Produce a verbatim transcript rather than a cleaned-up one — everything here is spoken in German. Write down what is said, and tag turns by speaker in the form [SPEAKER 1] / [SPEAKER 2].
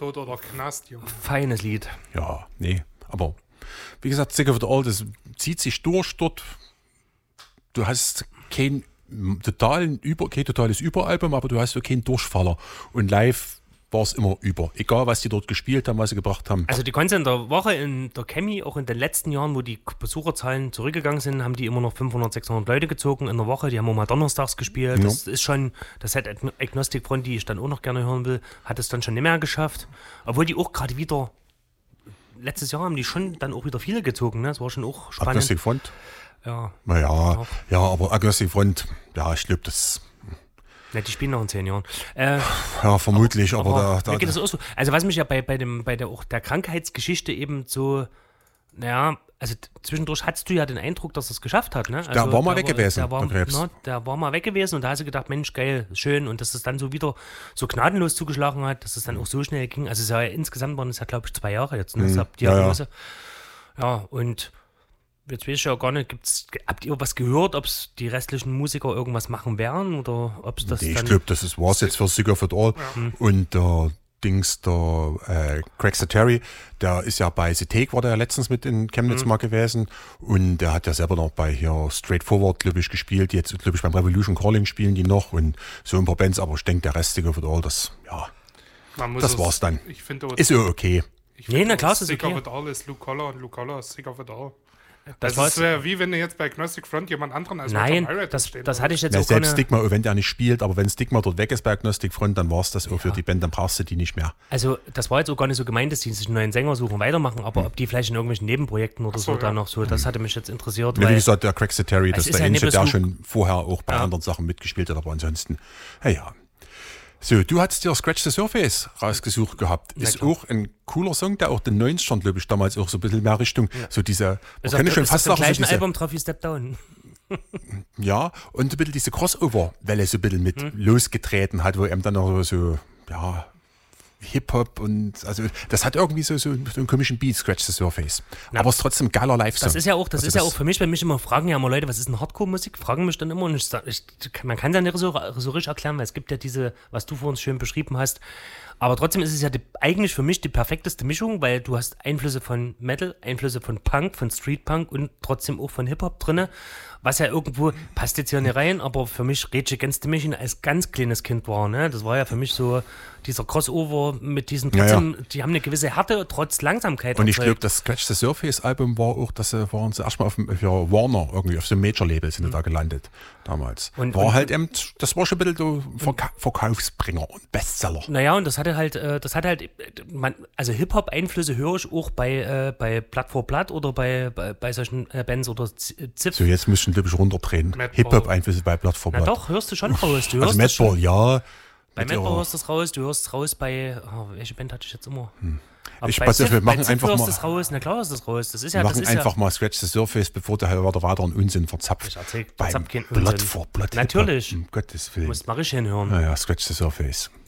[SPEAKER 1] Tod oder Knast, Junge.
[SPEAKER 2] Feines Lied.
[SPEAKER 3] Ja, nee, aber wie gesagt, Sick of It All, das zieht sich durch dort. Du hast kein, totalen Über, kein totales Überalbum, aber du hast so keinen Durchfaller. Und live war es immer über. Egal, was die dort gespielt haben, was sie gebracht haben.
[SPEAKER 2] Also die Konzerte in der Woche in der Chemie, auch in den letzten Jahren, wo die Besucherzahlen zurückgegangen sind, haben die immer noch fünfhundert, sechshundert Leute gezogen in der Woche. Die haben auch mal donnerstags gespielt. Ja. Das ist schon, das hat Agnostic Front, die ich dann auch noch gerne hören will, hat es dann schon nicht mehr geschafft. Obwohl die auch gerade wieder, letztes Jahr haben die schon dann auch wieder viele gezogen. Ne? Das war schon auch spannend.
[SPEAKER 3] Agnostic Front?
[SPEAKER 2] Ja.
[SPEAKER 3] Naja, ja, aber Agnostic Front, ja, ich glaube, das...
[SPEAKER 2] Ja, die spielen noch in zehn Jahren. Äh,
[SPEAKER 3] ja, vermutlich, aber, aber, aber da,
[SPEAKER 2] da geht das auch so. Also was mich ja bei, bei, dem, bei der, auch der Krankheitsgeschichte eben so, naja, also zwischendurch hattest du ja den Eindruck, dass er es geschafft hat. Ne? Also
[SPEAKER 3] der war mal
[SPEAKER 2] der
[SPEAKER 3] weg gewesen,
[SPEAKER 2] der war,
[SPEAKER 3] der Krebs.
[SPEAKER 2] Na, der war mal weg gewesen und da hast du gedacht, Mensch, geil, schön. Und dass es dann so wieder so gnadenlos zugeschlagen hat, dass es dann auch so schnell ging. Also es ja, insgesamt waren es ja, glaube ich, zwei Jahre jetzt, ne?
[SPEAKER 3] Mhm.
[SPEAKER 2] Die Diagnose. Ja, ja. ja, und jetzt weiß ich ja gar nicht, gibt's, habt ihr was gehört, ob es die restlichen Musiker irgendwas machen werden oder ob es das
[SPEAKER 3] nee,
[SPEAKER 2] dann...
[SPEAKER 3] Ich glaube, das war es jetzt für Sick of It All. Ja. Und der Dings, der äh, Craig Seteri, der ist ja bei The Take, war der ja letztens mit in Chemnitz mhm. mal gewesen. Und der hat ja selber noch bei hier Straightforward, glaube ich, gespielt. Jetzt, glaube ich, beim Revolution Calling spielen die noch und so ein paar Bands. Aber ich denke, der Rest Sick of It All, das, ja, das war's dann.
[SPEAKER 1] Ich finde,
[SPEAKER 3] ist ja okay.
[SPEAKER 1] Ich
[SPEAKER 2] nee, na klar, ist
[SPEAKER 1] Sick
[SPEAKER 2] okay.
[SPEAKER 1] of It All ist Luke Collar und Luke Collar ist Sick of It All.
[SPEAKER 2] Das,
[SPEAKER 1] das ist äh, wie wenn du jetzt bei Agnostic Front jemand anderen als
[SPEAKER 2] Nein, das, das hatte ich jetzt
[SPEAKER 3] ja,
[SPEAKER 2] auch
[SPEAKER 3] selbst
[SPEAKER 2] keine...
[SPEAKER 3] Stigma, wenn der nicht spielt, aber wenn Stigma dort weg ist bei Agnostic Front, dann war es das auch ja. für die Band, dann brauchst du die nicht mehr.
[SPEAKER 2] Also das war jetzt auch gar nicht so gemeint, dass die sich einen neuen Sänger suchen, weitermachen, aber hm. ob die vielleicht in irgendwelchen Nebenprojekten oder so, so ja. da noch so, das hatte mich jetzt interessiert.
[SPEAKER 3] Ja, wie gesagt, der Craig Seteri, das ist der Ähnliche, der
[SPEAKER 2] Luke.
[SPEAKER 3] schon vorher auch bei ja. anderen Sachen mitgespielt hat, aber ansonsten, ja ja. So, du hattest dir Scratch the Surface rausgesucht gehabt. Ist auch ein cooler Song, der auch den neunzigern, glaube ich, damals auch so ein bisschen mehr Richtung, ja. so diese, man kann schon fast sagen,
[SPEAKER 2] so diese... Album drauf wie Step Down.
[SPEAKER 3] Ja, und ein bisschen diese Crossover-Welle so ein bisschen mit hm. losgetreten hat, wo er dann noch so, ja, Hip-Hop und, also, das hat irgendwie so, so, so einen komischen Beat, Scratch the Surface. Na, aber es ist trotzdem ein geiler Live-Song.
[SPEAKER 2] Das ist ja auch, das
[SPEAKER 3] also
[SPEAKER 2] ist das ja auch für mich, wenn mich immer fragen, ja, mal Leute, was ist denn Hardcore-Musik? Fragen mich dann immer und ich, ich, man kann es ja nicht so, so richtig erklären, weil es gibt ja diese, was du vorhin schön beschrieben hast, aber trotzdem ist es ja die, eigentlich für mich die perfekteste Mischung, weil du hast Einflüsse von Metal, Einflüsse von Punk, von Street-Punk und trotzdem auch von Hip-Hop drinne, was ja irgendwo, passt jetzt hier nicht rein, aber für mich Rage Against the Machine als ganz kleines Kind war, ne? Das war ja für mich so dieser Crossover mit diesen trotzdem, ja, ja. die haben eine gewisse Härte trotz Langsamkeit.
[SPEAKER 3] Und ich glaube, das Scratch the Surface Album war auch, das waren sie erstmal auf dem, für Warner irgendwie, auf so einem Major-Label sind mhm. da gelandet damals. Und, war und, halt eben, das war schon ein bisschen so Verka- Verkaufsbringer und Bestseller.
[SPEAKER 2] Naja, und das hatte halt, das hatte halt, man, also Hip-Hop-Einflüsse höre ich auch bei, äh, bei Blood for Blood oder bei, bei, bei solchen äh, Bands oder Ziff.
[SPEAKER 3] So, jetzt müssen wir, glaube ich, runterdrehen. Hip-Hop-Einflüsse bei Blood for Blood.
[SPEAKER 2] Na doch, hörst du schon raus. Du hörst
[SPEAKER 3] also Madball, ja.
[SPEAKER 2] Bei Madball hörst du es raus, du hörst es raus bei, oh, welche Band hatte ich jetzt immer? Hm.
[SPEAKER 3] Ich pass auf, wir machen
[SPEAKER 2] bei
[SPEAKER 3] einfach mal.
[SPEAKER 2] Das raus. Na klar ist das raus. Das ist ja,
[SPEAKER 3] wir machen
[SPEAKER 2] das ist
[SPEAKER 3] einfach
[SPEAKER 2] ja,
[SPEAKER 3] mal Scratch the Surface, bevor der halt weiter weiteren Unsinn verzapft.
[SPEAKER 2] Ich erzähl,
[SPEAKER 3] beim
[SPEAKER 2] verzapft keinen
[SPEAKER 3] Blood
[SPEAKER 2] Unsinn.
[SPEAKER 3] for Blood.
[SPEAKER 2] Natürlich.
[SPEAKER 3] Um Gottes Willen.
[SPEAKER 2] Du musst mal richtig hinhören.
[SPEAKER 3] Naja, Scratch the Surface.